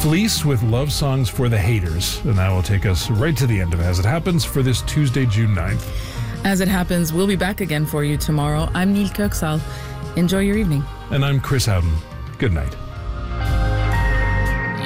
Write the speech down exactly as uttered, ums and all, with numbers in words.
Fleece with Love Songs for the Haters. And that will take us right to the end of As It Happens for this Tuesday, June ninth. As it happens, we'll be back again for you tomorrow. I'm Neil Kirksall. Enjoy your evening. And I'm Chris Howden. Good night.